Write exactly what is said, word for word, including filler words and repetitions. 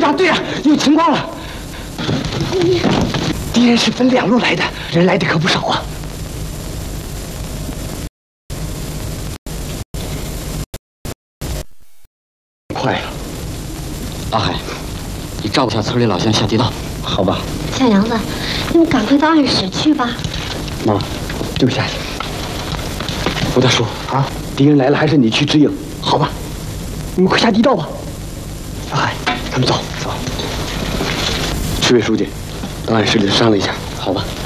呀对呀，有情况了。敌人是分两路来的，人来的可不少啊。快了， 阿海，你照顾下村里老乡下地道， 好吧？ 小杨子，你们赶快到二室去吧。 妈，就下去。吴大叔啊，敌人来了，还是你去指引，好吧？你们快下地道吧。阿海，咱们走走。市委书记，档案室里商量一下，好吧？